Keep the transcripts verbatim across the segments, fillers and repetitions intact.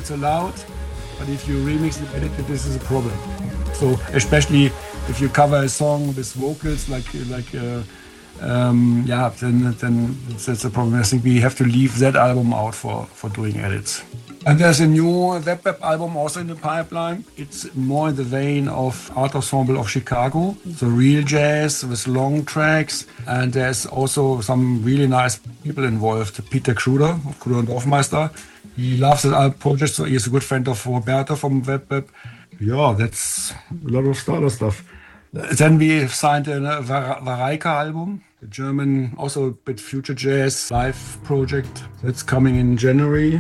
it's allowed, but if you remix and edit it, this is a problem. So especially if you cover a song with vocals, like like uh, um, yeah, then then that's a problem. I think we have to leave that album out for for doing edits. And there's a new Web Web album also in the pipeline. It's more in the vein of Art Ensemble of Chicago, so real jazz with long tracks. And there's also some really nice people involved. Peter Kruder, of Kruder und Dorfmeister. He loves the project, so he's a good friend of Roberto from Web Web. Yeah, that's a lot of other stuff. Then we signed a Vareika album, a German, also a bit future jazz live project. That's coming in January.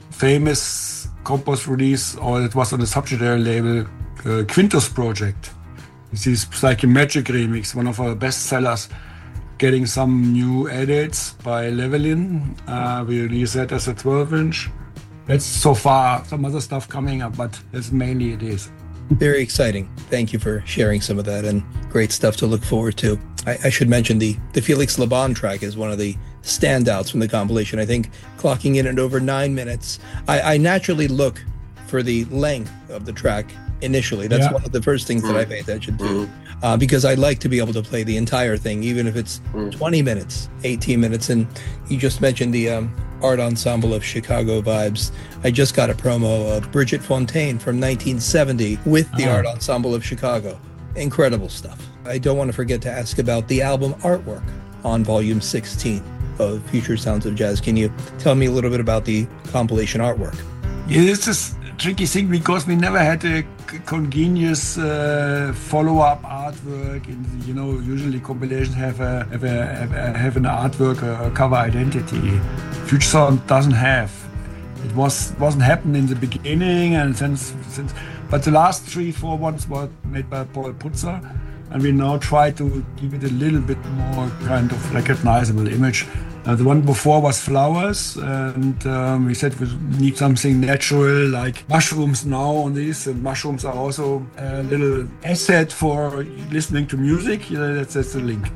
Famous Compos release, or it was on the subsidiary label, uh, Quintus Project. This is like a Magic remix, one of our best sellers, getting some new edits by Levelin. Uh, we released that as a twelve inch. That's so far some other stuff coming up, but that's mainly it is. Very exciting. Thank you for sharing some of that, and great stuff to look forward to. I, I should mention the, the Felix Laban track is one of the standouts from the compilation. I think clocking in at over nine minutes. I, I naturally look for the length of the track initially. That's yeah. one of the first things that I pay attention to, uh, because I like to be able to play the entire thing, even if it's twenty minutes, eighteen minutes. And you just mentioned the um, Art Ensemble of Chicago vibes. I just got a promo of Bridget Fontaine from nineteen seventy with the oh. Art Ensemble of Chicago. Incredible stuff. I don't want to forget to ask about the album artwork on volume sixteen of Future Sounds of Jazz. Can you tell me a little bit about the compilation artwork? Yeah, it's a tricky thing because we never had a congenious uh, follow-up artwork. And, you know, usually compilations have a have, a, have, a, have an artwork, a cover identity. Future Sound doesn't have. It was wasn't happening in the beginning, and since since, but the last three, four ones were made by Paul Putzer. And we now try to give it a little bit more kind of recognizable image. Uh, the one before was flowers, and um, we said we need something natural, like mushrooms now on this. And mushrooms are also a little asset for listening to music. Yeah, that's, that's the link.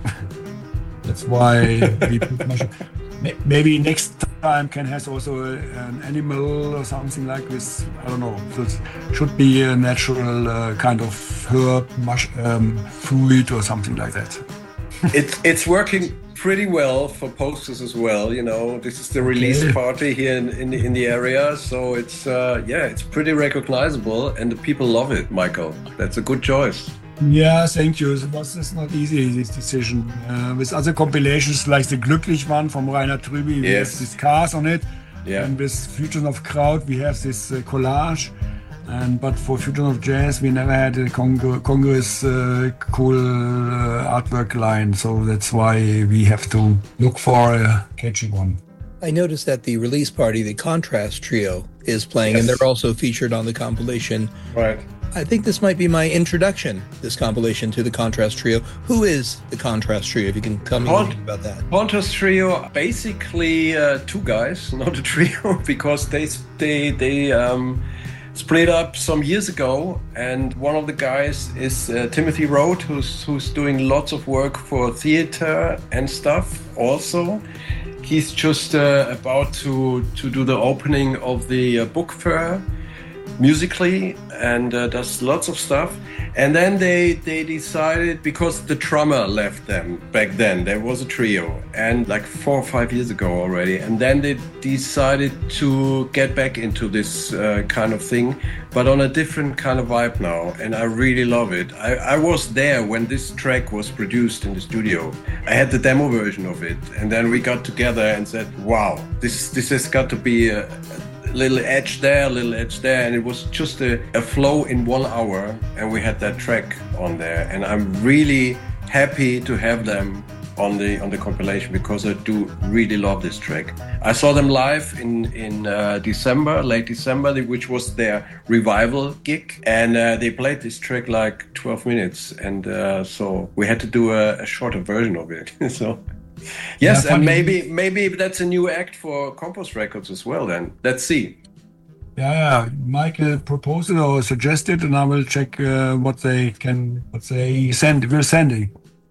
That's why we put mushrooms. Maybe next time Ken has also a, an animal or something like this. I don't know. So it should be a natural uh, kind of herb, mush, um, fruit or something like that. It's it's working pretty well for posters as well. You know, this is the release okay. party here in in the, in the area, so it's uh, yeah, it's pretty recognizable, and the people love it. Michael, that's a good choice. Yeah, thank you. It was it's not easy, this decision. Uh, with other compilations like the Glücklich one from Rainer Trüby, we yes. have these cars on it. Yeah. And with Fusion of Kraut, we have this uh, collage. And but for Fusion of Jazz, we never had a congr- congruous, uh, cool uh, artwork line. So that's why we have to look for a catchy one. I noticed that the release party, the Contrast Trio, is playing, yes. and they're also featured on the compilation. Right. I think this might be my introduction, this compilation, to the Contrast Trio. Who is the Contrast Trio, if you can tell me Con- anything about that? Contrast Trio, basically uh, two guys, not a trio, because they they they um, split up some years ago, and one of the guys is uh, Timothy Road, who's who's doing lots of work for theater and stuff also. He's just uh, about to, to do the opening of the uh, book fair musically, and uh, does lots of stuff. And then they they decided, because the drummer left them back then, there was a trio, and like four or five years ago already, and then they decided to get back into this uh, kind of thing, but on a different kind of vibe now, and I really love it. I, I was there when this track was produced in the studio. I had the demo version of it, and then we got together and said, wow, this this has got to be a, a little edge there, a little edge there, and it was just a, a flow in one hour, and we had that track on there, and I'm really happy to have them on the on the compilation, because I do really love this track. I saw them live in in uh, December, late December, which was their revival gig, and uh, they played this track like twelve minutes, and uh, so we had to do a, a shorter version of it. So. Yes, yeah, and maybe maybe that's a new act for Compos Records as well then. Let's see. Yeah, yeah. Michael proposed it or suggested, and I will check uh, what they can, what they send, will sending.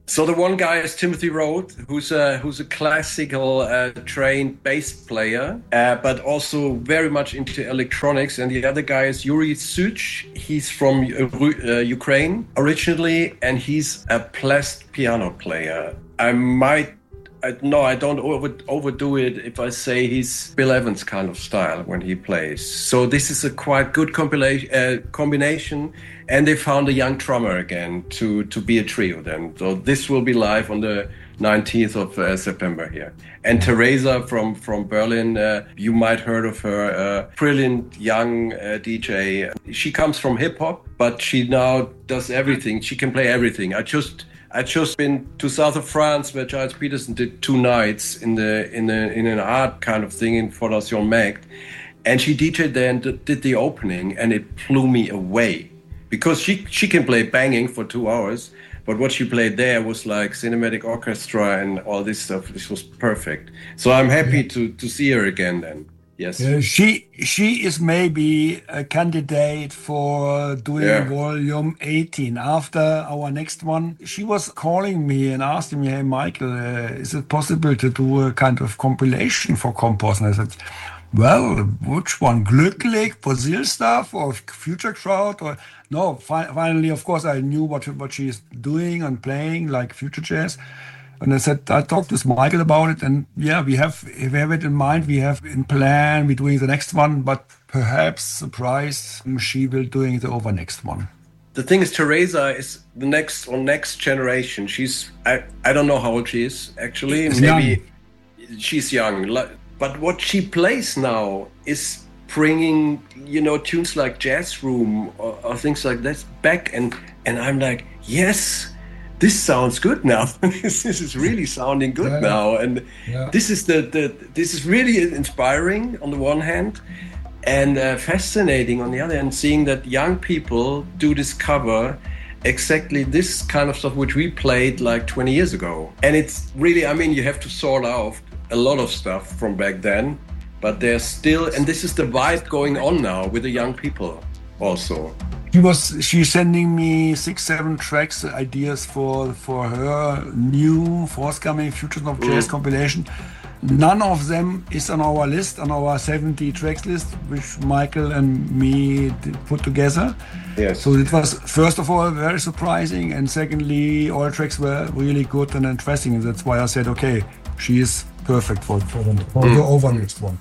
So the one guy is Timothy Roth, who's a who's a classical uh, trained bass player, uh, but also very much into electronics. And the other guy is Yuri Such. He's from uh, Ukraine originally, and he's a plastic piano player. I might. I, no, I don't over, overdo it if I say he's Bill Evans kind of style when he plays. So this is a quite good compilation, uh, combination. And they found a young drummer again to, to be a trio then. So this will be live on the nineteenth of uh, September here. And Teresa from, from Berlin, uh, you might heard of her, uh, brilliant young uh, D J. She comes from hip hop, but she now does everything. She can play everything. I just... I just been to south of France where Giles Peterson did two nights in the in the in an art kind of thing in Fondation Magd, and she D J'd there and did the opening, and it blew me away because she she can play banging for two hours, but what she played there was like cinematic orchestra and all this stuff. This was perfect. So I'm happy to to see her again then. Yes. Uh, she she is maybe a candidate for doing Yeah. volume eighteen after our next one. She was calling me and asking me, "Hey, Michael, uh, is it possible to do a kind of compilation for Compost?" And I said, "Well, which one? Glücklich, Brazil stuff, or Future Crowd?" Or no. Fi- finally, of course, I knew what what she's doing and playing, like Future Jazz. And I said, I talked with Michael about it, and yeah, we have we have it in mind. We have in plan. We're doing the next one, but perhaps surprise, she will doing the over next one. The thing is, Teresa is the next or next generation. She's I, I don't know how old she is actually. She's Maybe she's young. Like, but what she plays now is bringing, you know, tunes like Jazz Room or, or things like that back, and and I'm like, yes. This sounds good now. this, this is really sounding good Yeah. now, and Yeah. this is the, the this is really inspiring on the one hand, and uh, fascinating on the other hand. Seeing that young people do discover exactly this kind of stuff which we played like twenty years ago, and it's really. I mean, you have to sort out a lot of stuff from back then, but there's still, and this is the vibe going on now with the young people also. She was she's sending me six, seven tracks, ideas for for her new forthcoming Futures of Jazz Mm. compilation. None of them is on our list, on our seventy tracks list, which Michael and me did put together. Yes. So it was, first of all, very surprising, and secondly, all tracks were really good and interesting. And that's why I said, okay, she is perfect for, for, the, for the over next one.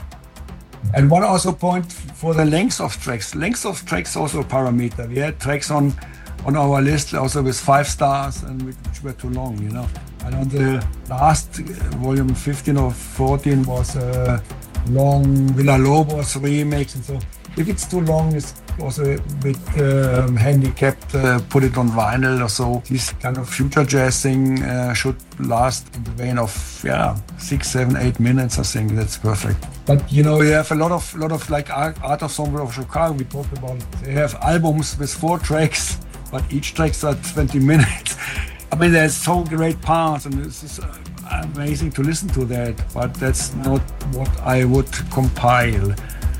And one also point for the length of tracks. Length of tracks also a parameter. We had tracks on on our list also with five stars and which were too long, you know. And on the last uh, volume fifteen or fourteen was a long Villa Lobos remix, and so if it's too long, it's also a bit um, handicapped. Uh, put it on vinyl or so. This kind of future jazz thing uh, should last in the vein of yeah six, seven, eight minutes. I think that's perfect. But you know, you have a lot of lot of like Art, Art Ensemble of Chicago. We talked about it. They have albums with four tracks, but each track's are twenty minutes. I mean, there's so great parts, and it's just, uh, amazing to listen to that. But that's not what I would compile.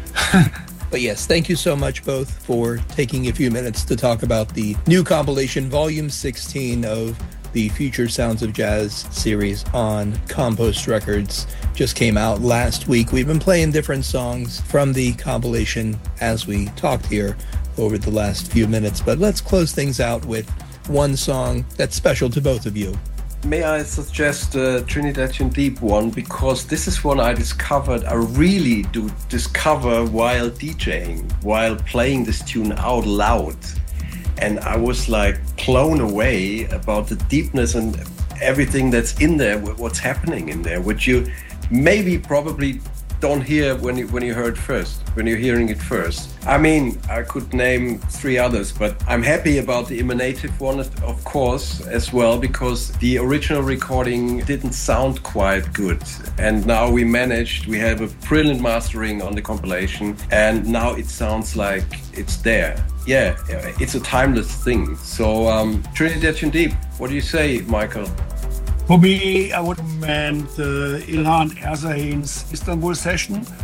But yes, thank you so much both for taking a few minutes to talk about the new compilation, Volume sixteen of the Future Sounds of Jazz series on Compost Records. Just came out last week. We've been playing different songs from the compilation as we talked here over the last few minutes. But let's close things out with one song that's special to both of you. May I suggest uh, Trinidadian Deep one, because this is one I discovered, I really do discover while DJing, while playing this tune out loud. And I was like blown away about the deepness and everything that's in there, what's happening in there, which you maybe probably don't hear when you when you heard first, when you're hearing it first. I mean, I could name three others, but I'm happy about the Emanative one, of course, as well, because the original recording didn't sound quite good. And now we managed, we have a brilliant mastering on the compilation, and now it sounds like it's there. Yeah, it's a timeless thing. So um, Trinidadian Deep, what do you say, Michael? For me, I would recommend uh, Ilhan Erzahin's Istanbul session.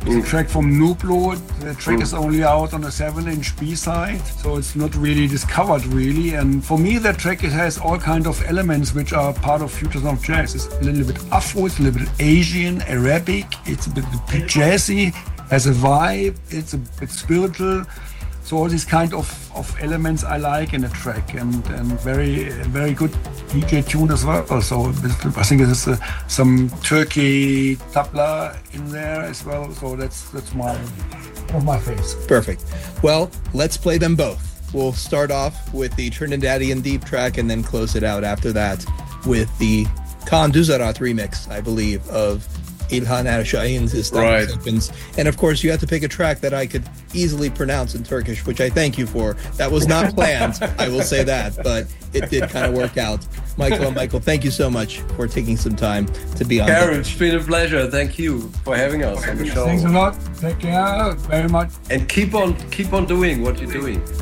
It's mm. a track from Nublo. The track mm. is only out on a seven inch B-side, so it's not really discovered really. And for me, that track, it has all kind of elements which are part of future sound of jazz. It's a little bit Afro, it's a little bit Asian, Arabic, it's a bit, a bit jazzy, has a vibe, it's a bit spiritual. So all these kind of, of elements I like in a track, and, and very very good D J tune as well. So I think there's uh, some Turkey tabla in there as well. So that's that's my of my face. Perfect. Well, let's play them both. We'll start off with the Trinidadian Deep track and then close it out after that with the Kaan Düzaraat remix, I believe, of İlhan Erşahin's Istanbul Symphonies. And of course, you had to pick a track that I could easily pronounce in Turkish, which I thank you for. That was not planned, I will say that, but it did kind of work out. Michael and Michael, thank you so much for taking some time to be on. Karen, it's been a pleasure. Thank you for having us on the show. Thanks a lot. Take care very much. And keep on keep on doing what you're doing.